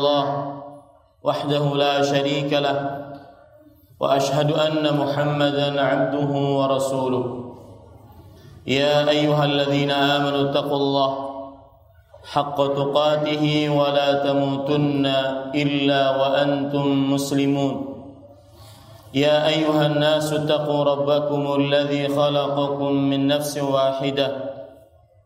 الله وحده لا شريك له وأشهد أن محمدا عبده ورسوله يا أيها الذين آمنوا اتقوا الله حق تقاته ولا تموتن إلا وأنتم مسلمون يا أيها الناس اتقوا ربكم الذي خلقكم من نفس واحدة